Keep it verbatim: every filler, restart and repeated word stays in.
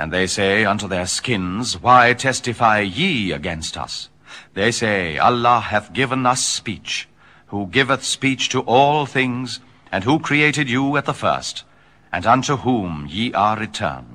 And they say unto their skins, Why testify ye against us? They say, Allah hath given us speech, who giveth speech to all things, and who created you at the first, and unto whom ye are returned.